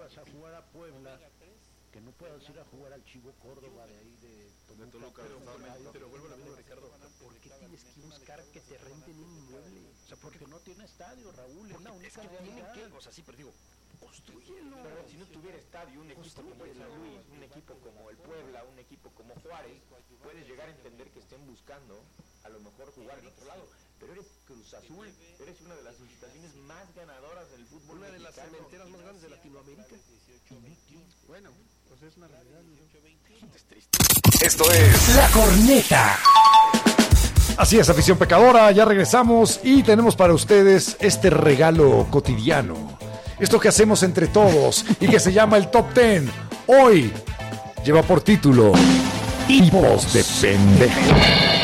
vas a jugar a Puebla, que no puedas ir a jugar al Chivo Córdoba de ahí de Toluca. Pero vuelvo a la misma, Ricardo. ¿Por qué tienes que buscar que te renten un inmueble? O sea, porque no tiene estadio, Raúl. Es la única realidad. O sea, sí, pero digo, construyelo. Pero si no tuviera estadio, un equipo como el San Luis, un equipo como el Puebla, un equipo como Juárez, puedes llegar a entender que estén buscando a lo mejor jugar en otro lado. Pero eres Cruz Azul, eres una de las instituciones más ganadoras del fútbol Una de las mexicano. cementeras más grandes de Latinoamérica. Bueno, pues es una realidad. Esto es La Corneta. Así es, afición pecadora, ya regresamos y tenemos para ustedes este regalo cotidiano. Esto que hacemos entre todos y que se llama el Top 10. Hoy lleva por título Tipos de Pendejos.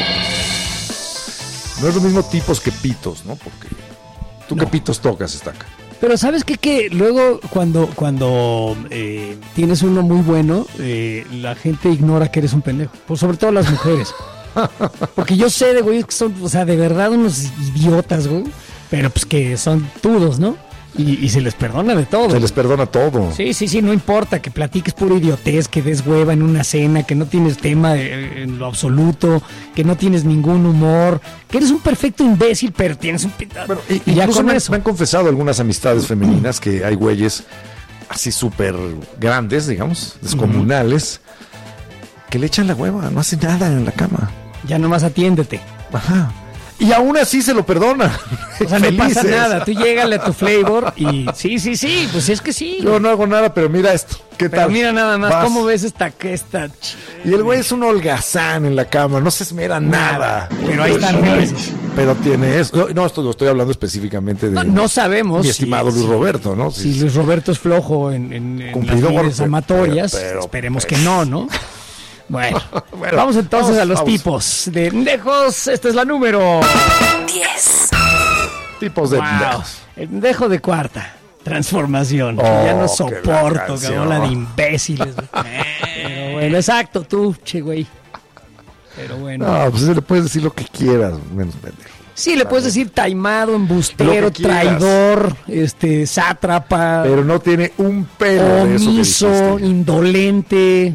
No es lo mismo tipos que pitos, ¿no? Porque tú qué pitos tocas, Estaca. Pero ¿sabes qué? Que luego cuando tienes uno muy bueno, la gente ignora que eres un pendejo. Pues sobre todo las mujeres. Porque yo sé de güeyes que son, o sea, de verdad unos idiotas, güey. Pero pues que son tudos, ¿no? Y se les perdona de todo. Se les perdona todo. Sí, no importa que platiques pura idiotez, que des hueva en una cena, que no tienes tema en lo absoluto, que no tienes ningún humor, que eres un perfecto imbécil, pero tienes un... Bueno, y ya incluso con eso. me han confesado algunas amistades femeninas que hay güeyes así súper grandes, digamos, descomunales, que le echan la hueva, no hacen nada en la cama. Ya nomás atiéndete. Ajá. Y aún así se lo perdonan. O sea, no Felices. pasa nada. Tú llégale a tu flavor y sí, pues es que sí. Yo no hago nada, pero mira esto. ¿Qué Pero tal? mira nada más, Vas. ¿cómo ves esta? Y el güey es un holgazán en la cama, no se esmera nada. Pero ahí están meses. Pero tiene eso. No, esto lo estoy hablando específicamente de No sabemos mi estimado Luis Roberto, ¿no? Si Luis Roberto es flojo en las Cumplidor, vidas amatorias, pero, esperemos pues, que no. Bueno, Bueno, vamos entonces a los vamos. tipos de pendejos. Esta es la número 10. Tipos de Wow. pendejos. El pendejo de cuarta transformación. Oh, ya no qué soporto, la canción. que bola de imbéciles. Pero bueno, exacto, tú, che, güey. Pero bueno. No, pues le puedes decir lo que quieras, menos pendejo. Sí, le puedes decir taimado, embustero, Lo que quieras. traidor, sátrapa, Pero no tiene un pelo de eso que omiso, dijiste. indolente,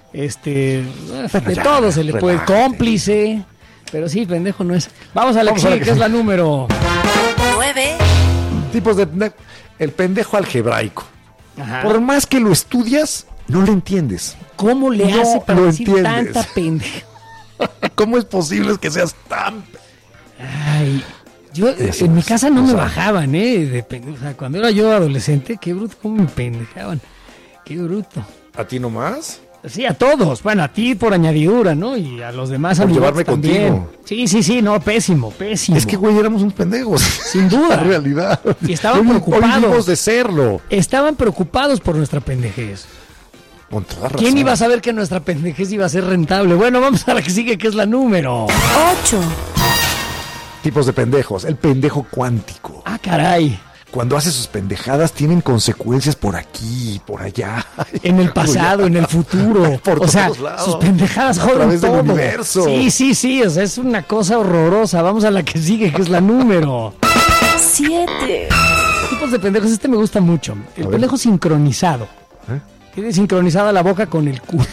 Bueno, de ya, todo se le puede, relájate. cómplice, pero sí, pendejo no es. Vamos a la que Vamos a la sigue, que que es la sigue. número. 9. Tipos de pendejo. El pendejo algebraico. Ajá. Por más que lo estudias, no lo entiendes. ¿Cómo le No hace para lo decir entiendes. tanta pendeja? ¿Cómo es posible que seas tan... Ay, yo Eso, en mi casa no o me sea, bajaban, o sea, cuando era yo adolescente, qué bruto, cómo me pendejaban, qué bruto. ¿A ti nomás? Sí, a todos. Bueno, a ti por añadidura, ¿no? Y a los demás Por amigos llevarme también. contigo. Sí, no, pésimo. Es que, güey, éramos unos pendejos. Sin duda. La realidad. Y estaban Hoy preocupados. vivimos de serlo. Estaban preocupados por nuestra pendejez. Con toda razón. ¿Quién iba a saber que nuestra pendejez iba a ser rentable? Bueno, vamos a la que sigue, que es la número. 8. Tipos de pendejos. El pendejo cuántico. Ah, caray. Cuando hace sus pendejadas tienen consecuencias por aquí, por allá. En el pasado, en el futuro. Por o sea, todos lados. sus pendejadas A joden través del todo. universo. Sí, o sea, es una cosa horrorosa. Vamos a la que sigue, que es la número. 7. Tipos de pendejos, este me gusta mucho. El ver. pendejo sincronizado. Tiene sincronizada la boca con el culo.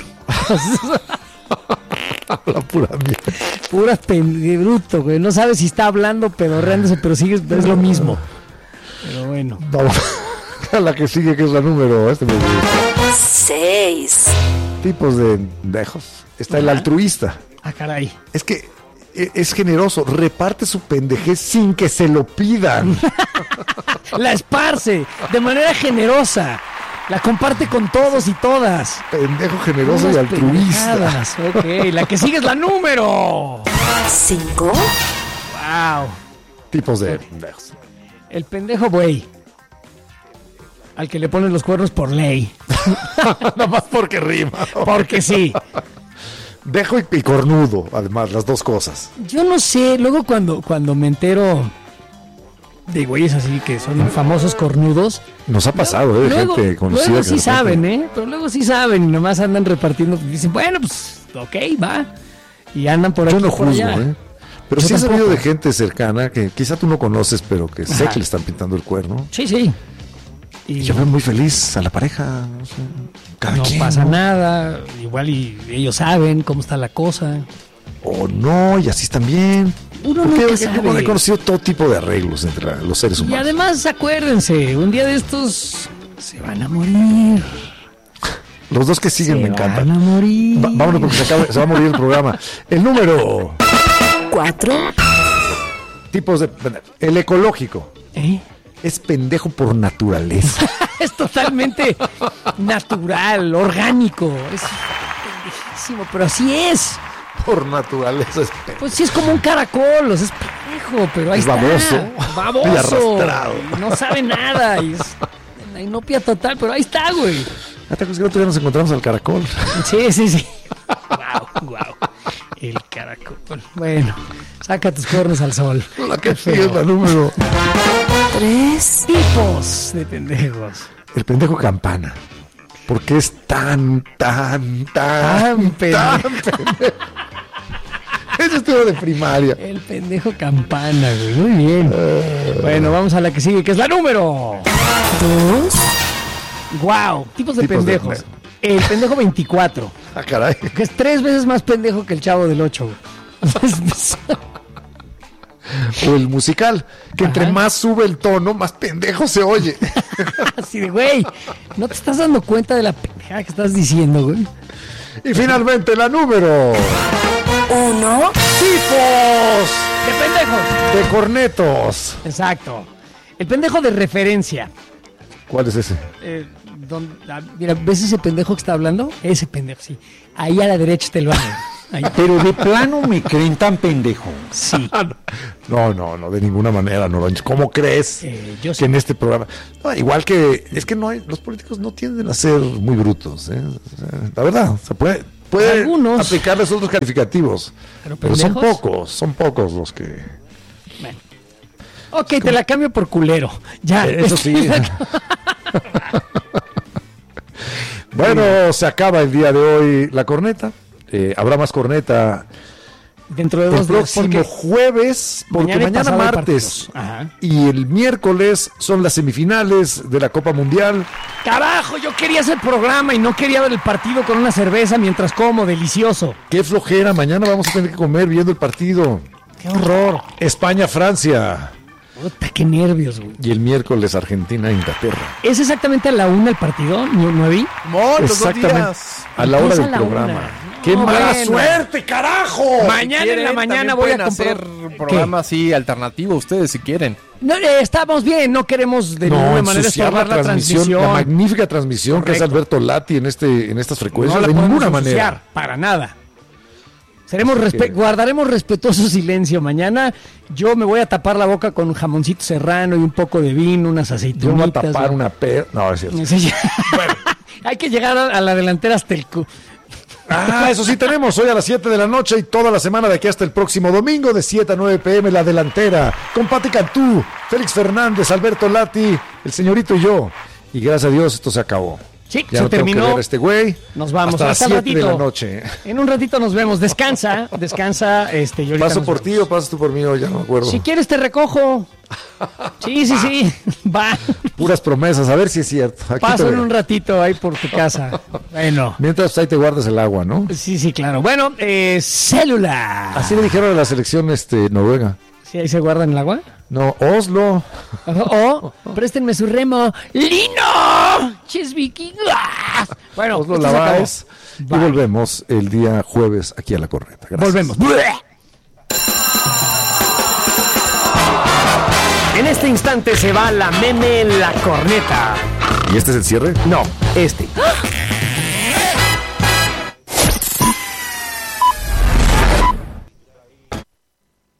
La pura mierda. Pura bruto, güey. No sabes si está hablando, pedorreándose, pero es lo mismo. Pero bueno. Vamos a la que sigue, que es la número. Me gusta. 6. Tipos de pendejos. Está el Ajá. altruista. Ah, caray. Es que es generoso. Reparte su pendejez sin que se lo pidan. La esparce de manera generosa. La comparte con todos y todas. Pendejo generoso y Unas altruista. pendejadas. Ok, la que sigue es la número. 5. Wow. Tipos de pendejos. El pendejo güey. Al que le ponen los cuernos por ley. Nada más porque rima. Porque sí. Dejo y cornudo, además, las dos cosas. Yo no sé, luego cuando me entero de güeyes así que son famosos cornudos. Nos ha pasado, de Luego, gente conocida. luego que sí de repente- saben, pero luego sí saben y nomás andan repartiendo. Dicen, bueno, pues, ok, va. Y andan por aquí Yo no por juzgo, allá. Pero Yo sí he sabido tampoco. de gente cercana que quizá tú no conoces, pero que sé Ajá. que le están pintando el cuerno. Sí. Y yo veo muy feliz a la pareja. No sé, cada no quien, pasa ¿no? nada, igual y ellos saben cómo está la cosa. O no, y así están bien. Uno Porque nunca yo sabe. he conocido todo tipo de arreglos entre los seres Y humanos. además, acuérdense, un día de estos se van a morir. Los dos que siguen Se me encantan. van a morir. Vámonos porque se va a morir el programa. El número. 4, Tipos de. El ecológico. Es pendejo por naturaleza. Es totalmente natural, orgánico. Es pendejísimo, pero así es. Por naturaleza es pendejo. Pues sí, es como un caracol, o sea, es pendejo, pero ahí Es está. baboso. Baboso. Y arrastrado. Y no sabe nada. Y es la inopia total, pero ahí está, güey. ¿Te acuerdas que el otro día nos encontramos al caracol? Sí. Wow. El caracol. Bueno, saca tus cuernos al sol. La que sigue es la número. 3, Tipos de pendejos. El pendejo campana. Porque es tan pendejo. Ese estuvo de primaria. El pendejo campana, güey. Muy bien. Bueno, vamos a la que sigue, que es la número 2, Wow, tipos de Tipos de pendejos. El pendejo 24, Ah, caray. que es 3 veces más pendejo que el chavo del 8. O el musical, que entre Ajá. más sube el tono, más pendejo se oye. Así de, güey, ¿no te estás dando cuenta de la pendejada que estás diciendo, güey? Y finalmente la número. 1, Tipos De pendejos. de cornetos. Exacto. El pendejo de referencia. ¿Cuál es ese? Mira, ¿ves ese pendejo que está hablando? Ese pendejo, sí. Ahí a la derecha te lo hago. Ahí. Pero de plano me creen tan pendejo. Sí. No, de ninguna manera, no. ¿Cómo crees Yo que sí. en este programa? No, igual que es que no hay, los políticos no tienden a ser muy brutos, ¿eh? O sea, la verdad, se puede Algunos. aplicarles otros calificativos, pero son pocos los que. Bueno. Ok, te la cambio por culero. Ya. Eso sí. Bueno, se acaba el día de hoy la corneta. Habrá más corneta Dentro de el 2 días. próximo porque jueves, porque mañana y mañana pasado hay martes partidos. Ajá. y el miércoles son las semifinales de la Copa Mundial. Carajo, yo quería hacer programa y no quería ver el partido con una cerveza mientras como, delicioso. Qué flojera, mañana vamos a tener que comer viendo el partido. Qué horror. España-Francia Puta, qué nervios, güey. y el miércoles Argentina-Inglaterra. ¿Es exactamente a la 1 el partido? ¿No vi? No, los 2 Exactamente días. a la hora Es a del la programa. una. ¡Qué No, mala bueno. suerte, carajo! Mañana en la mañana voy a comprar. hacer programa así alternativo ustedes si quieren. No, estamos bien, no queremos de ninguna manera ensuciar estorbar la transmisión. la magnífica transmisión que es Correcto. Alberto Lati en estas frecuencias, No la de podemos ninguna ensuciar, manera. para nada. Seremos Así que- guardaremos respetuoso silencio mañana. Yo me voy a tapar la boca con un jamoncito serrano y un poco de vino, unas Yo aceitunitas. me voy a tapar una No, es cierto. Sí, ya. Hay que llegar a la delantera hasta el cu. Ah, eso sí tenemos hoy a las 7 de la noche y toda la semana de aquí hasta el próximo domingo de 7 a 9 p.m. La delantera con Pati Cantú, Félix Fernández, Alberto Lati, el señorito y yo. Y gracias a Dios esto se acabó. Sí, Ya se no tengo que terminó. ver a este güey. Nos vamos hasta las hasta el 7 de la ratito. noche. En un ratito nos vemos. Descansa. Y ahorita ¿Paso nos por vemos. ti o pasas tú por mí? Ya no me acuerdo. Si quieres te recojo. Sí. Va. Puras promesas, a ver si es cierto. Aquí Paso te en veo. un ratito ahí por tu casa. Bueno. Mientras ahí te guardas el agua, ¿no? Sí, claro. Bueno, célula. Así le dijeron a la selección noruega. ¿Sí ahí se guardan el agua? No, Oslo. O préstenme su remo. ¡Lino! ¡Ches vikingos! Bueno, Oslo esto se acabó. Lavaes. Y Bye. volvemos el día jueves aquí a La Corneta. Gracias. Volvemos. En este instante se va la meme La Corneta. ¿Y este es el cierre? No, este.